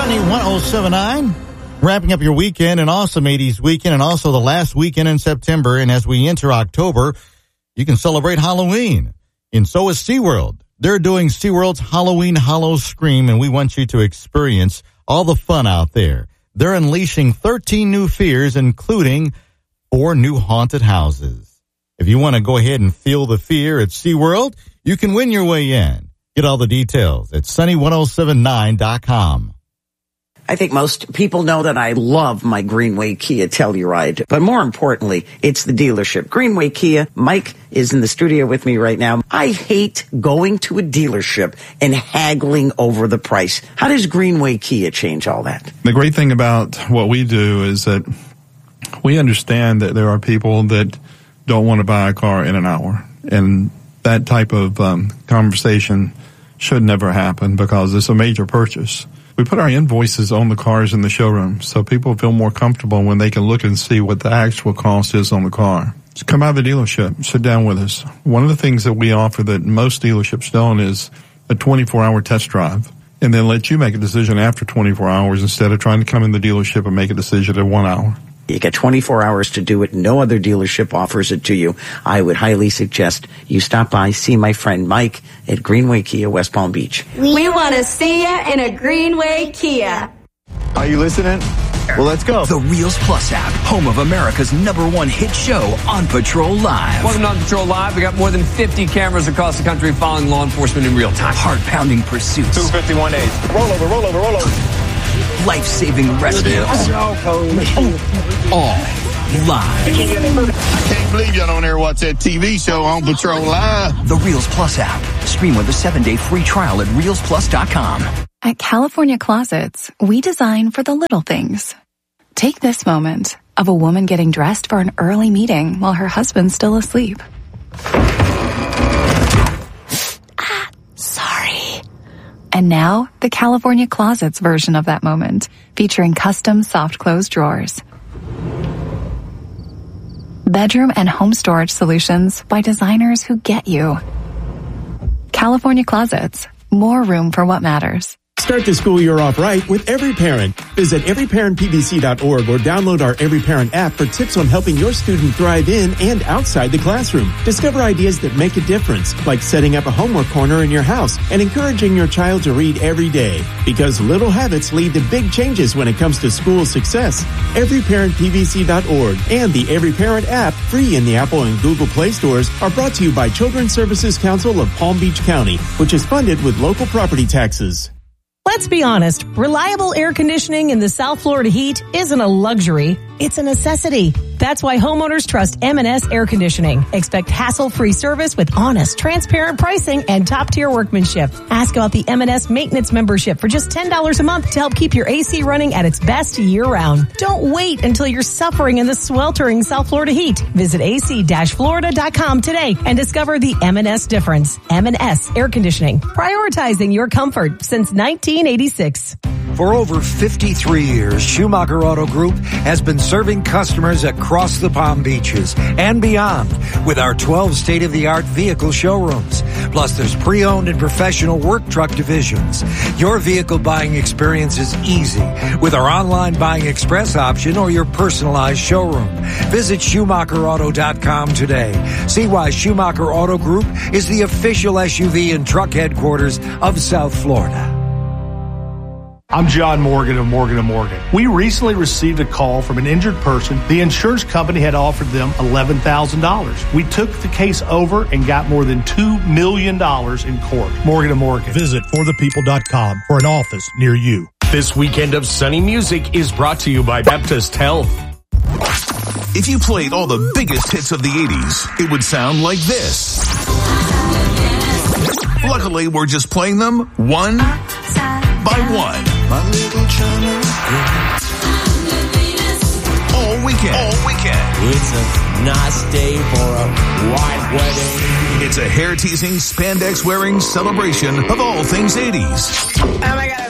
Sunny 107.9. Wrapping up your weekend, an awesome 80s weekend, and also the last weekend in September. And as we enter October, you can celebrate Halloween. And so is SeaWorld. They're doing SeaWorld's Halloween Hollow Scream, and we want you to experience all the fun out there. They're unleashing 13 new fears, including 4 new haunted houses. If you want to go ahead and feel the fear at SeaWorld, you can win your way in. Get all the details at sunny1079.com. I think most people know that I love my Greenway Kia Telluride, but more importantly, it's the dealership. Greenway Kia, Mike is in the studio with me right now. I hate going to a dealership and haggling over the price. How does Greenway Kia change all that? The great thing about what we do is that we understand that there are people that don't want to buy a car in an hour, and that type of conversation should never happen because it's a major purchase. We put our invoices on the cars in the showroom so people feel more comfortable when they can look and see what the actual cost is on the car. Just come out of the dealership, sit down with us. One of the things that we offer that most dealerships don't is a 24-hour test drive, and then let you make a decision after 24 hours instead of trying to come in the dealership and make a decision in 1 hour. You get 24 hours to do it. No other dealership offers it to you. I would highly suggest you stop by, see my friend Mike at Greenway Kia, West Palm Beach. We want to see you in a Greenway Kia. Are you listening? Well, let's go. The Reels Plus app, home of America's #1 hit show, On Patrol Live. Welcome to On Patrol Live. We got more than 50 cameras across the country following law enforcement in real time. Heart-pounding pursuits. 251 days. Roll over. Life-saving rescues. All live. I can't believe y'all don't ever watch that TV show On Patrol Live. The Reels Plus app. Stream with a 7-day free trial at reelsplus.com. At California Closets, we design for the little things. Take this moment of a woman getting dressed for an early meeting while her husband's still asleep. Sorry. And now, the California Closets version of that moment, featuring custom soft close drawers. Bedroom and home storage solutions by designers who get you. California Closets. More room for what matters. Start the school year off right with Every Parent. Visit everyparentpbc.org or download our Every Parent app for tips on helping your student thrive in and outside the classroom. Discover ideas that make a difference, like setting up a homework corner in your house and encouraging your child to read every day. Because little habits lead to big changes when it comes to school success. Everyparentpbc.org and the Every Parent app, free in the Apple and Google Play stores, are brought to you by Children's Services Council of Palm Beach County, which is funded with local property taxes. Let's be honest, reliable air conditioning in the South Florida heat isn't a luxury, it's a necessity. That's why homeowners trust M&S Air Conditioning. Expect hassle-free service with honest, transparent pricing and top-tier workmanship. Ask about the M&S Maintenance Membership for just $10 a month to help keep your AC running at its best year-round. Don't wait until you're suffering in the sweltering South Florida heat. Visit ac-florida.com today and discover the M&S difference. M&S Air Conditioning, prioritizing your comfort since 1986. For over 53 years, Schumacher Auto Group has been serving customers across the Palm Beaches and beyond with our 12 state-of-the-art vehicle showrooms. Plus, there's pre-owned and professional work truck divisions. Your vehicle buying experience is easy with our online buying express option or your personalized showroom. Visit SchumacherAuto.com today. See why Schumacher Auto Group is the official SUV and truck headquarters of South Florida. I'm John Morgan of Morgan & Morgan. We recently received a call from an injured person. The insurance company had offered them $11,000. We took the case over and got more than $2 million in court. Morgan & Morgan. Visit forthepeople.com for an office near you. This weekend of Sunny Music is brought to you by Baptist Health. If you played all the biggest hits of the 80s, it would sound like this. Luckily, we're just playing them one by one. All weekend. It's a nice day for a white wedding. It's a hair-teasing, spandex-wearing celebration of all things 80s. Oh my God.